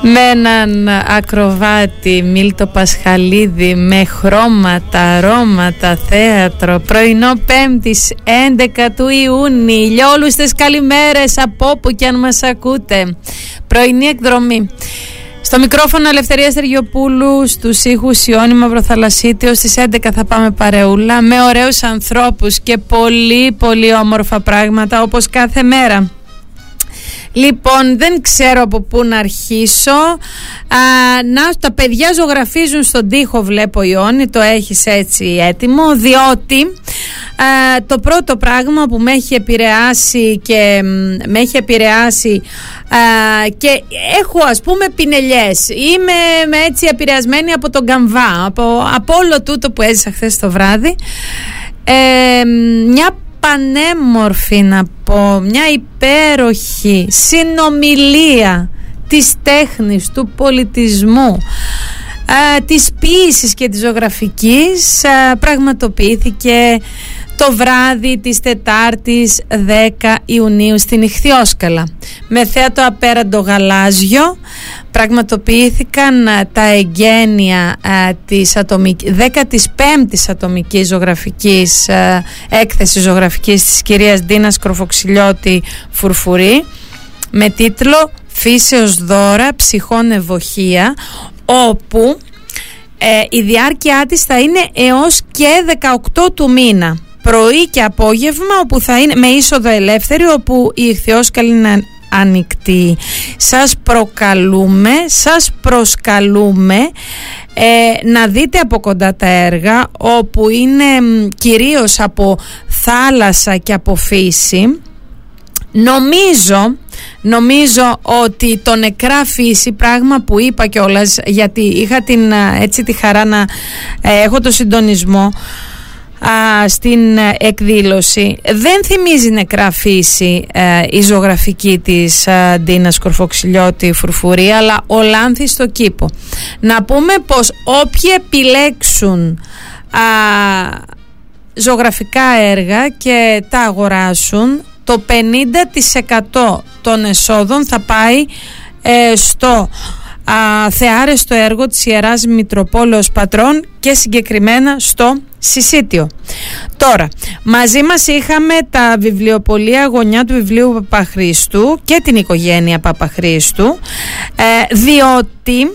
με έναν ακροβάτη Μίλτο Πασχαλίδη, με χρώματα, αρώματα, θέατρο. Πρωινό 5ης 11 του Ιούνιου. Ηλιόλουστες καλημέρες από όπου και αν μας ακούτε. Πρωινή εκδρομή. Στο μικρόφωνο Ελευθερία Σεργιοπούλου, στους ήχους Ιώνη Μαυροθαλασσίτη. Ως τις 11 θα πάμε παρεούλα με ωραίους ανθρώπους και πολύ πολύ όμορφα πράγματα όπως κάθε μέρα. Λοιπόν, δεν ξέρω από πού να αρχίσω. Τα παιδιά ζωγραφίζουν στον τοίχο, βλέπω, Ιώνη, το έχεις έτσι έτοιμο, διότι το πρώτο πράγμα που με έχει επηρεάσει και έχω, ας πούμε, πινελιές. Είμαι έτσι επηρεασμένη από τον Καμβά, από όλο τούτο που έζησα χθες το βράδυ. Μια πανέμορφη, να πω, μια υπέροχη συνομιλία της τέχνης, του πολιτισμού, της ποίησης και της ζωγραφικής πραγματοποιήθηκε το βράδυ της Τετάρτης 10 Ιουνίου στην Ιχθυόσκαλα. Με θέατο απέραντο γαλάζιο πραγματοποιήθηκαν τα εγγένεια της 15ης ατομικής ζωγραφικής έκθεσης ζωγραφικής της κυρίας Ντίνας Κροφοξυλιώτη Φουρφουρή με τίτλο «Φύσεως δώρα, ψυχών ευωχία», όπου η διάρκεια της θα είναι έως και 18 του μήνα, πρωί και απόγευμα, όπου θα είναι με είσοδο ελεύθερη, όπου η Ιχθυόσκαλη είναι ανοιχτή. Σας προσκαλούμε να δείτε από κοντά τα έργα, όπου είναι κυρίως από θάλασσα και από φύση. Νομίζω ότι το νεκρά φύση, πράγμα που είπα κιόλας, γιατί είχα τη χαρά να έχω το συντονισμό στην εκδήλωση, δεν θυμίζει νεκρά φύση η ζωγραφική της Ντίνας Κροφοξυλιώτη Φουρφουρή, αλλά ο Λάνθης στο κήπο. Να πούμε πως όποιοι επιλέξουν ζωγραφικά έργα και τα αγοράσουν, το 50% των εσόδων θα πάει στο θεάρεστο έργο της Ιεράς Μητροπόλεως Πατρών και συγκεκριμένα στο Συσίτιο. Τώρα, μαζί μας είχαμε τα βιβλιοπωλεία Γωνιά του βιβλίου Παπαχρήστου και την οικογένεια Παπαχρήστου, διότι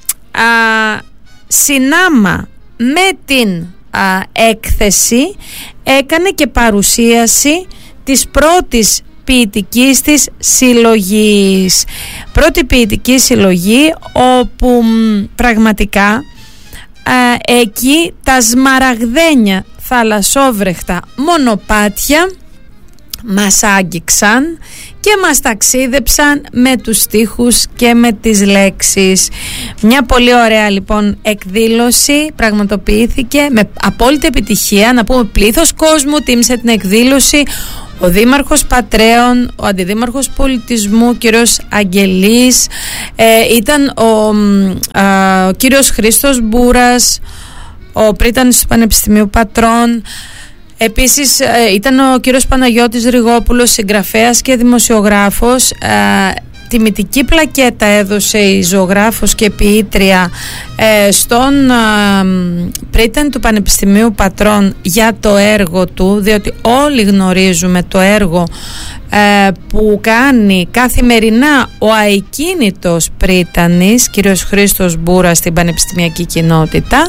συνάμα με την έκθεση έκανε και παρουσίαση της πρώτης ποιητικής της συλλογής. Πρώτη ποιητική συλλογή, όπου πραγματικά εκεί τα σμαραγδένια θαλασσόβρεχτα μονοπάτια μας άγγιξαν και μας ταξίδεψαν με τους στίχους και με τις λέξεις. Μια πολύ ωραία λοιπόν εκδήλωση πραγματοποιήθηκε με απόλυτη επιτυχία. Να πούμε, πλήθος κόσμου τίμησε την εκδήλωση. Ο Δήμαρχος Πατρέων, ο Αντιδήμαρχος Πολιτισμού, κύριος Αγγελής, ήταν ο κύριος Χρήστος Μπούρας, ο πρίτανης του Πανεπιστημίου Πατρών. Επίσης ήταν ο κύριος Παναγιώτης Ριγόπουλος, συγγραφέας και δημοσιογράφος. Τιμητική πλακέτα έδωσε η ζωγράφος και ποιήτρια στον πρίτανη του Πανεπιστημίου Πατρών για το έργο του, διότι όλοι γνωρίζουμε το έργο που κάνει καθημερινά ο αεκίνητος πρίτανης, κύριος Χρήστος Μπούρας, στην πανεπιστημιακή κοινότητα.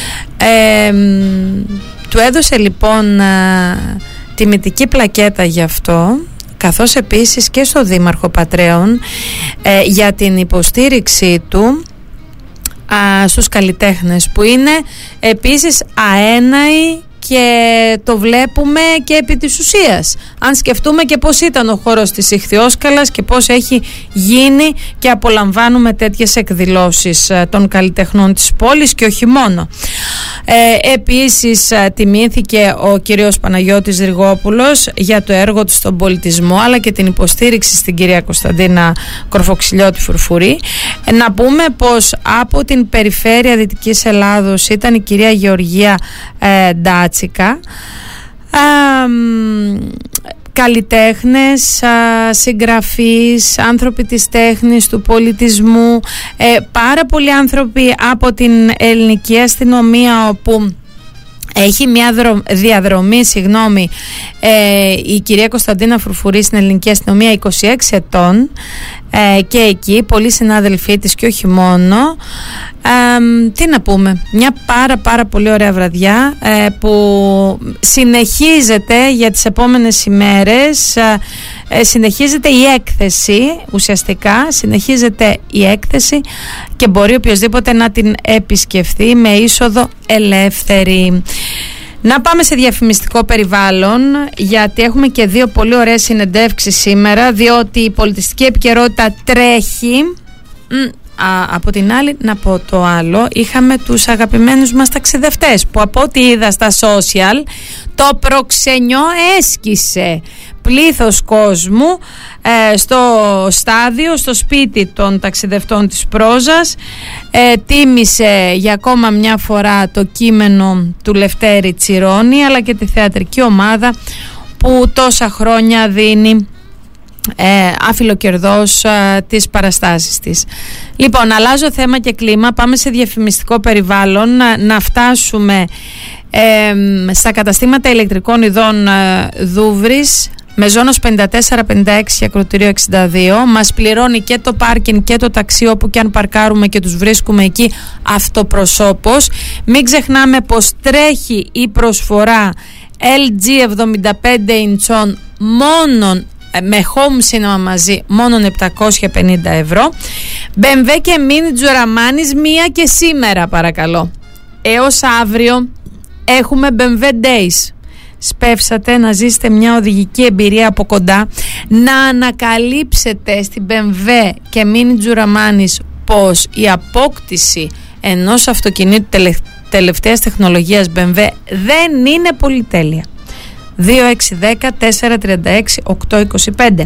Του έδωσε λοιπόν τιμητική πλακέτα γι' αυτό, καθώς επίσης και στο Δήμαρχο Πατρέων για την υποστήριξή του στους καλλιτέχνες, που είναι επίσης αέναοι και το βλέπουμε και επί της ουσίας. Αν σκεφτούμε και πώς ήταν ο χώρος της Ιχθυόσκαλας και πώς έχει γίνει και απολαμβάνουμε τέτοιες εκδηλώσεις των καλλιτεχνών της πόλης και όχι μόνο. Επίσης τιμήθηκε ο κύριος Παναγιώτης Ριγόπουλος για το έργο του στον πολιτισμό, αλλά και την υποστήριξη στην κυρία Κωνσταντίνα Κροφοξυλιώτη Φουρφουρή. Να πούμε πως από την περιφέρεια Δυτικής Ελλάδος ήταν η κυρία Γεωργία Ντάτσικα, καλλιτέχνες, συγγραφείς, άνθρωποι της τέχνης, του πολιτισμού, πάρα πολλοί άνθρωποι από την ελληνική αστυνομία, όπου έχει μια διαδρομή, η κυρία Κωνσταντίνα Φουρφουρή στην ελληνική αστυνομία 26 ετών, και εκεί πολλοί συνάδελφοί της και όχι μόνο. Τι να πούμε, μια πάρα πολύ ωραία βραδιά που συνεχίζεται για τις επόμενες ημέρες. Συνεχίζεται η έκθεση, ουσιαστικά συνεχίζεται η έκθεση και μπορεί οποιοσδήποτε να την επισκεφθεί με είσοδο ελεύθερη. Να πάμε σε διαφημιστικό περιβάλλον, γιατί έχουμε και δύο πολύ ωραίες συνεντεύξεις σήμερα, διότι η πολιτιστική επικαιρότητα τρέχει. Από την άλλη, να πω το άλλο, είχαμε τους αγαπημένους μας ταξιδευτές που από ό,τι είδα στα social, το προξενιό έσκησε πλήθος κόσμου στο στάδιο, στο σπίτι των ταξιδευτών της Πρόζας. Τίμησε για ακόμα μια φορά το κείμενο του Λευτέρη Τσιρόνη, αλλά και τη θεατρική ομάδα που τόσα χρόνια δίνει αφιλοκερδός τις παραστάσεις της. Λοιπόν, αλλάζω θέμα και κλίμα, πάμε σε διαφημιστικό περιβάλλον, να φτάσουμε στα καταστήματα ηλεκτρικών ειδών Δούβρης, Μεζόνος 54-56 και Ακροτηρίο 62. Μας πληρώνει και το πάρκινγκ και το ταξί, όπου και αν παρκάρουμε και τους βρίσκουμε εκεί αυτοπροσώπως. Μην ξεχνάμε πως τρέχει η προσφορά LG 75 ιντσών μόνον με home cinema μαζί, μόνον 750 ευρώ. BMW και Mini Τζουραμάνης μία και σήμερα, παρακαλώ. Έως αύριο έχουμε BMW Days. Σπεύσατε να ζήσετε μια οδηγική εμπειρία από κοντά, να ανακαλύψετε στην BMW και Mini Τζουραμάνης πως η απόκτηση ενός αυτοκινήτου τελευταίας τεχνολογίας BMW δεν είναι πολυτέλεια. 2610-436-825.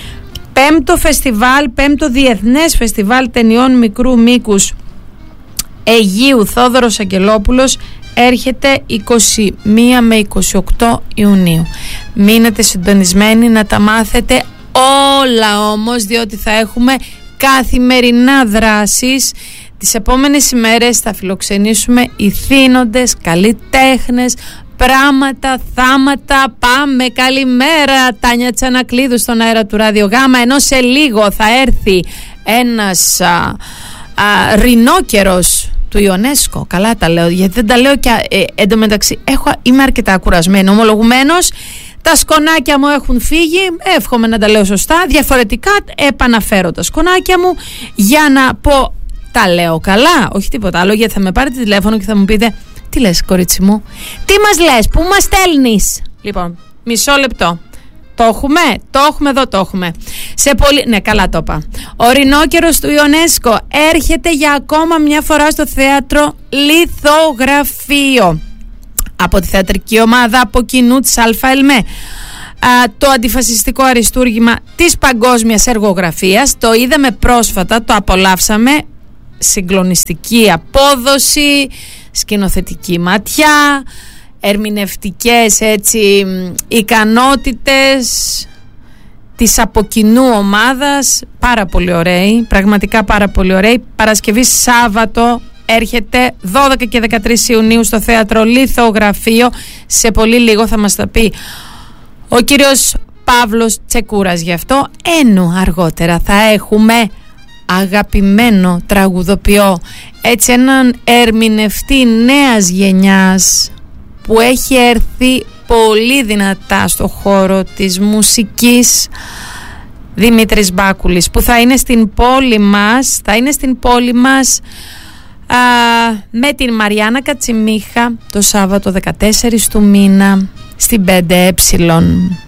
Πέμπτο Διεθνές Φεστιβάλ Ταινιών Μικρού Μήκους Αιγείου Θόδωρος Αγγελόπουλος έρχεται 21 με 28 Ιουνίου. Μείνετε συντονισμένοι να τα μάθετε όλα όμως, διότι θα έχουμε καθημερινά δράσεις. Τις επόμενες ημέρες θα φιλοξενήσουμε ηθήνοντες, καλλιτέχνες, πράγματα, θάματα. Πάμε, καλημέρα Τάνια Τσανακλείδου στον αέρα του Ράδιο Γάμα, ενώ σε λίγο θα έρθει ένας ρινόκερος του Ιονέσκο. Καλά τα λέω, γιατί δεν τα λέω και εντωμεταξύ είμαι αρκετά κουρασμένη, ομολογουμένως. Τα σκονάκια μου έχουν φύγει, εύχομαι να τα λέω σωστά. Διαφορετικά επαναφέρω τα σκονάκια μου για να πω τα λέω καλά, όχι τίποτα άλλο, γιατί θα με πάρετε τηλέφωνο και θα μου πείτε τι λες κορίτσι μου, τι μας λες, πού μας στέλνεις. Λοιπόν, μισό λεπτό. Το έχουμε εδώ, το έχουμε. Ναι, καλά το είπα. Ο ρινόκερος του Ιονέσκο έρχεται για ακόμα μια φορά στο θέατρο Λιθογραφείο. Από τη θεατρική ομάδα από κοινού της ΑΕΛΜΕ. Το αντιφασιστικό αριστούργημα της παγκόσμιας εργογραφίας. Το είδαμε πρόσφατα, το απολαύσαμε. Συγκλονιστική απόδοση, σκηνοθετική ματιά, ερμηνευτικές ικανότητες της από κοινού ομάδας. Πάρα πολύ ωραίοι, πραγματικά πάρα πολύ ωραίοι. Παρασκευή Σάββατο έρχεται 12 και 13 Ιουνίου στο θέατρο Λιθογραφείο. Σε πολύ λίγο θα μας τα πει ο κύριος Παύλος Τσεκούρας γι' αυτό. Ενώ αργότερα θα έχουμε αγαπημένο τραγουδοποιό, έτσι έναν ερμηνευτή νέας γενιάς που έχει έρθει πολύ δυνατά στο χώρο της μουσικής, Δημήτρης Μπάκουλης, που θα είναι στην πόλη μας, με την Μαριάννα Κατσιμίχα το Σάββατο 14 του μήνα στην 5Ε.